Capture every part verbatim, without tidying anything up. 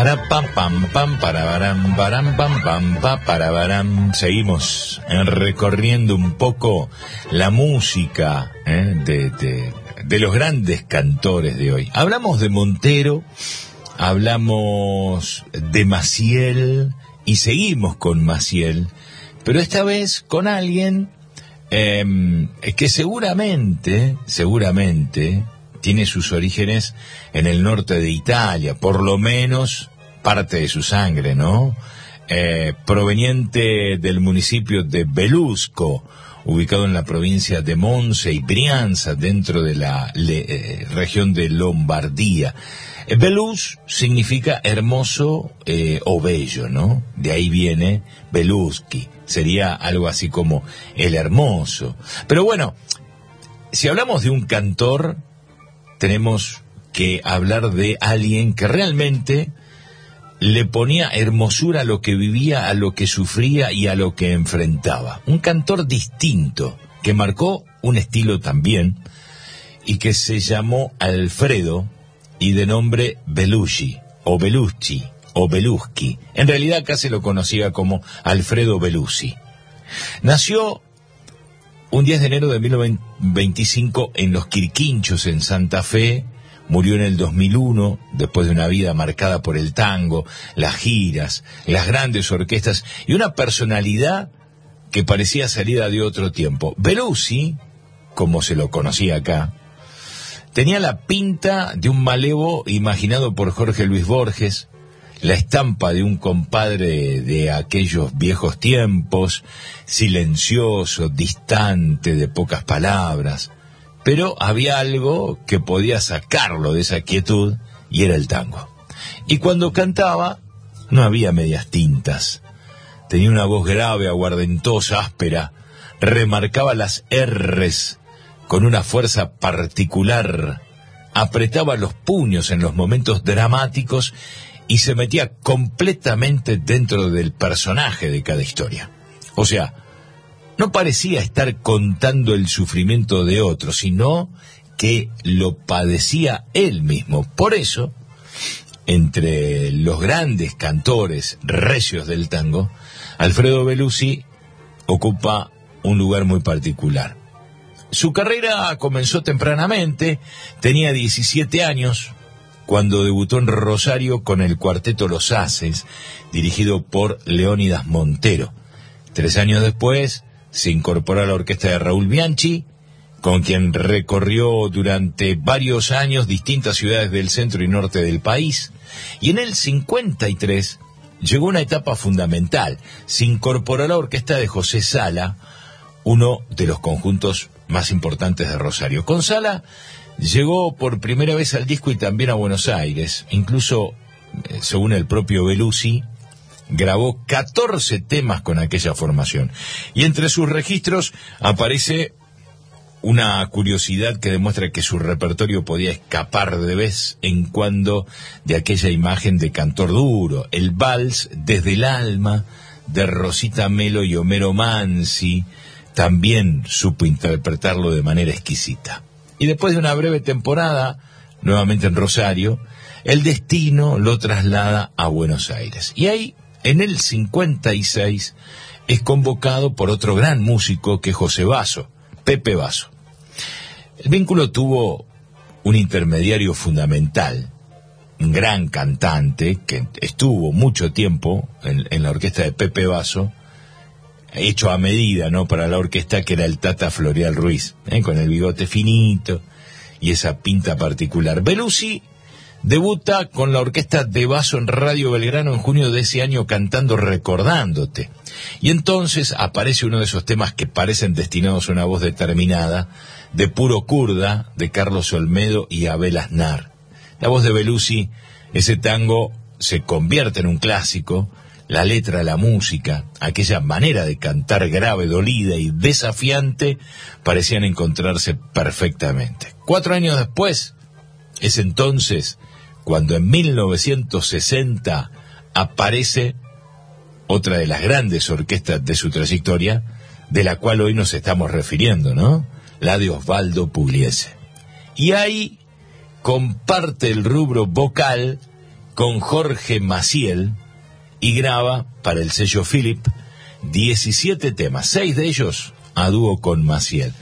Para pam pam pam para baram baram pam pam pa para baram. Seguimos eh, recorriendo un poco la música eh, de, de, de los grandes cantores de hoy. Hablamos de Montero, hablamos de Maciel y seguimos con Maciel, pero esta vez con alguien eh, que seguramente, seguramente tiene sus orígenes en el norte de Italia, por lo menos parte de su sangre, ¿no? Eh, proveniente del municipio de Velusco, ubicado en la provincia de Monza y Brianza, dentro de la le, eh, región de Lombardía. Eh, Velus significa hermoso eh, o bello, ¿no? De ahí viene Beluschi, sería algo así como el hermoso. Pero bueno, si hablamos de un cantor, tenemos que hablar de alguien que realmente le ponía hermosura a lo que vivía, a lo que sufría y a lo que enfrentaba. Un cantor distinto, que marcó un estilo también, y que se llamó Alfredo, y de nombre Belushi, o Belucci, o Beluschi. En realidad acá se lo conocía como Alfredo Belushi. Nació un diez de enero de mil novecientos veinticinco en Los Quirquinchos, en Santa Fe. Murió en el dos mil uno, después de una vida marcada por el tango, las giras, las grandes orquestas y una personalidad que parecía salida de otro tiempo. Belushi, como se lo conocía acá, tenía la pinta de un malevo imaginado por Jorge Luis Borges, la estampa de un compadre de aquellos viejos tiempos, silencioso, distante, de pocas palabras. Pero había algo que podía sacarlo de esa quietud, y era el tango. Y cuando cantaba, no había medias tintas. Tenía una voz grave, aguardentosa, áspera, remarcaba las erres con una fuerza particular, apretaba los puños en los momentos dramáticos y se metía completamente dentro del personaje de cada historia. O sea, no parecía estar contando el sufrimiento de otro, sino que lo padecía él mismo. Por eso, entre los grandes cantores recios del tango, Alfredo Belushi ocupa un lugar muy particular. Su carrera comenzó tempranamente, tenía diecisiete años, cuando debutó en Rosario con el cuarteto Los Haces, dirigido por Leónidas Montero. Tres años después se incorporó a la orquesta de Raúl Bianchi, con quien recorrió durante varios años distintas ciudades del centro y norte del país, y en el cincuenta y tres llegó una etapa fundamental. Se incorporó a la orquesta de José Sala, uno de los conjuntos más importantes de Rosario. Con Sala llegó por primera vez al disco y también a Buenos Aires. Incluso, según el propio Belushi, grabó catorce temas con aquella formación. Y entre sus registros aparece una curiosidad que demuestra que su repertorio podía escapar de vez en cuando de aquella imagen de cantor duro. El vals Desde el alma, de Rosita Melo y Homero Mansi, también supo interpretarlo de manera exquisita. Y después de una breve temporada, nuevamente en Rosario, el destino lo traslada a Buenos Aires. Y ahí, en el cincuenta y seis, es convocado por otro gran músico que es José Basso, Pepe Basso. El vínculo tuvo un intermediario fundamental, un gran cantante que estuvo mucho tiempo en, en la orquesta de Pepe Basso, hecho a medida, ¿no?, para la orquesta, que era el Tata Floreal Ruiz, ¿eh?, con el bigote finito y esa pinta particular. Belushi debuta con la orquesta de Basso en Radio Belgrano en junio de ese año cantando Recordándote. Y entonces aparece uno de esos temas que parecen destinados a una voz determinada, de Puro Kurda, de Carlos Olmedo y Abel Aznar. La voz de Belushi, ese tango, se convierte en un clásico. La letra, la música, aquella manera de cantar grave, dolida y desafiante, parecían encontrarse perfectamente. Cuatro años después, es entonces cuando en mil novecientos sesenta aparece otra de las grandes orquestas de su trayectoria, de la cual hoy nos estamos refiriendo, ¿no? La de Osvaldo Pugliese. Y ahí comparte el rubro vocal con Jorge Maciel y graba para el sello Philip diecisiete temas, seis de ellos a dúo con Maciel.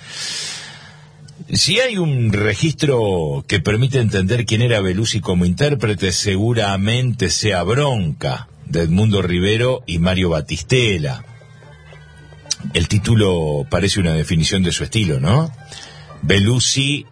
Si hay un registro que permite entender quién era Belushi como intérprete, seguramente sea Bronca, de Edmundo Rivero y Mario Batistela. El título parece una definición de su estilo, ¿no? Belushi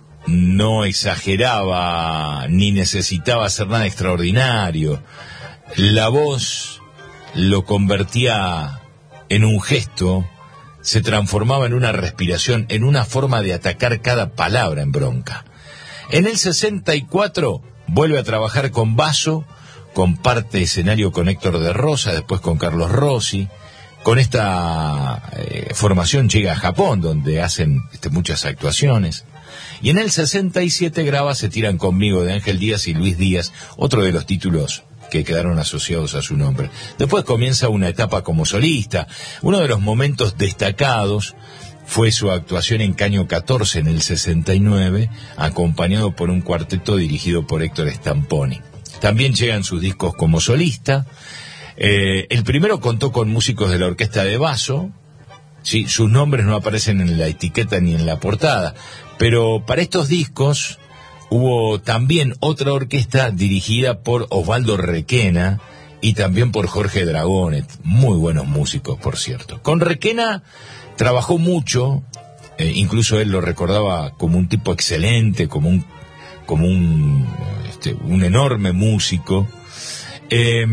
no exageraba ni necesitaba hacer nada extraordinario. La voz lo convertía en un gesto, se transformaba en una respiración, en una forma de atacar cada palabra en Bronca. En el sesenta y cuatro vuelve a trabajar con Basso, comparte escenario con Héctor de Rosa, después con Carlos Rossi. Con esta eh, formación llega a Japón, donde hacen este, muchas actuaciones. Y en el sesenta y siete graba Se tiran conmigo, de Ángel Díaz y Luis Díaz, otro de los títulos que quedaron asociados a su nombre. Después comienza una etapa como solista. Uno de los momentos destacados fue su actuación en Caño catorce en el sesenta y nueve, acompañado por un cuarteto dirigido por Héctor Stamponi. También llegan sus discos como solista. Eh, el primero contó con músicos de la orquesta de Basso, ¿sí? Sus nombres no aparecen en la etiqueta ni en la portada, pero para estos discos hubo también otra orquesta dirigida por Osvaldo Requena y también por Jorge Dragonet, muy buenos músicos, por cierto. Con Requena trabajó mucho, eh, incluso él lo recordaba como un tipo excelente, como un, como un, este, un enorme músico. Eh,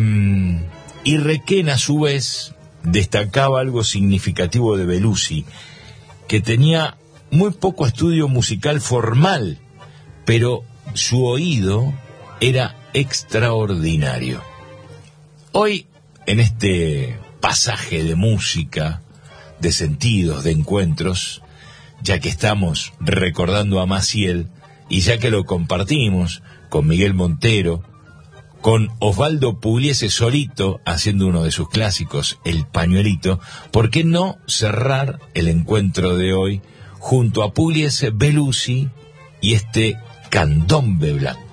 Y Requena, a su vez, destacaba algo significativo de Belushi, que tenía muy poco estudio musical formal, pero su oído era extraordinario. Hoy, en este pasaje de música, de sentidos, de encuentros, ya que estamos recordando a Maciel, y ya que lo compartimos con Miguel Montero, con Osvaldo Pugliese solito, haciendo uno de sus clásicos, El Pañuelito, ¿por qué no cerrar el encuentro de hoy junto a Pugliese, Belushi y este Candombe Blanco?